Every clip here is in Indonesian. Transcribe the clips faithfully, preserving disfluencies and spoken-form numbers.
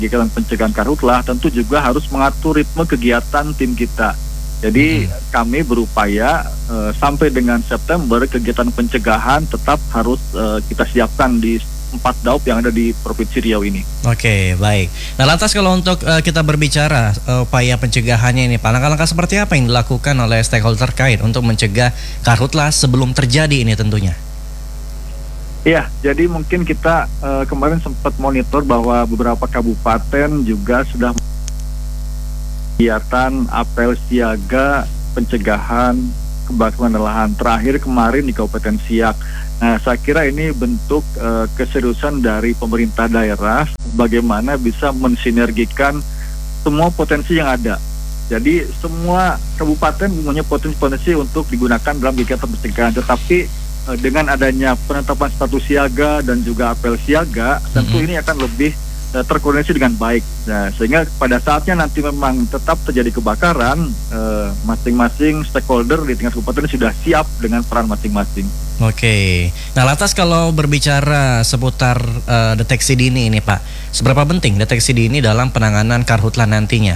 kegiatan pencegahan karhutlah tentu juga harus mengatur ritme kegiatan tim kita. Jadi hmm. kami berupaya uh, sampai dengan September kegiatan pencegahan tetap harus uh, kita siapkan di empat daup yang ada di Provinsi Riau ini. Oke, baik. Nah, lantas kalau untuk uh, kita berbicara uh, upaya pencegahannya ini, Pak, langkah-langkah seperti apa yang dilakukan oleh stakeholder terkait untuk mencegah karhutlah sebelum terjadi ini tentunya? Iya, jadi mungkin kita uh, kemarin sempat monitor bahwa beberapa kabupaten juga sudah kegiatan apel siaga pencegahan kebakaran lahan. Terakhir kemarin di Kabupaten Siak. Nah, saya kira ini bentuk uh, keseriusan dari pemerintah daerah bagaimana bisa mensinergikan semua potensi yang ada. Jadi semua kabupaten punya potensi-potensi untuk digunakan dalam kegiatan pencegahan. Tetapi uh, dengan adanya penetapan status siaga dan juga apel siaga, mm-hmm. tentu ini akan lebih uh, terkoordinasi dengan baik. Nah, sehingga pada saatnya nanti memang tetap terjadi kebakaran, uh, masing-masing stakeholder di tingkat kabupaten sudah siap dengan peran masing-masing. Oke, nah lantas kalau berbicara seputar uh, deteksi dini ini Pak, seberapa penting deteksi dini dalam penanganan karhutlah nantinya?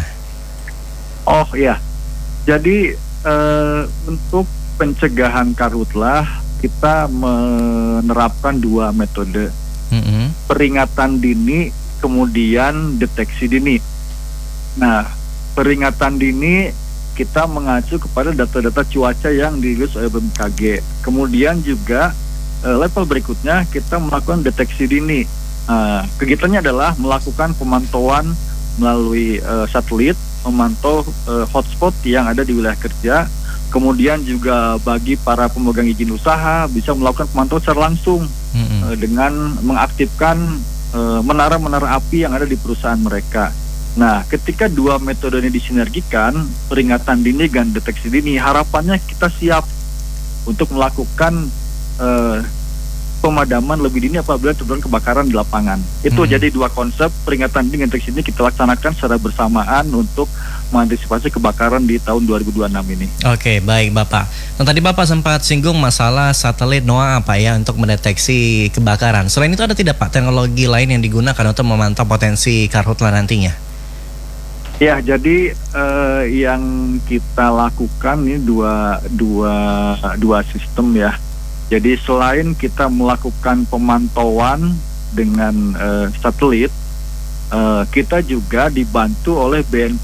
Oh iya, jadi uh, untuk pencegahan karhutlah kita menerapkan dua metode, mm-hmm. peringatan dini kemudian deteksi dini. Nah, peringatan dini kita mengacu kepada data-data cuaca yang dirilis oleh B M K G. Kemudian juga uh, level berikutnya kita melakukan deteksi dini. Uh, kegiatannya adalah melakukan pemantauan melalui uh, satelit, memantau uh, hotspot yang ada di wilayah kerja. Kemudian juga bagi para pemegang izin usaha bisa melakukan pemantauan secara langsung mm-hmm. uh, dengan mengaktifkan uh, menara-menara api yang ada di perusahaan mereka. Nah, ketika dua metode ini disinergikan, peringatan dini dan deteksi dini, harapannya kita siap untuk melakukan uh, pemadaman lebih dini apabila terjadi kebakaran di lapangan. Itu hmm. jadi dua konsep, peringatan dini dan deteksi dini kita laksanakan secara bersamaan untuk mengantisipasi kebakaran di tahun dua ribu dua puluh enam ini. Oke, baik Bapak. Nah, tadi Bapak sempat singgung masalah satelit NOAA Pak ya untuk mendeteksi kebakaran. Selain itu ada tidak Pak teknologi lain yang digunakan untuk memantau potensi karhutlah nantinya? Ya, jadi eh, yang kita lakukan ini dua dua dua sistem ya. Jadi selain kita melakukan pemantauan dengan eh, satelit, eh, kita juga dibantu oleh B N P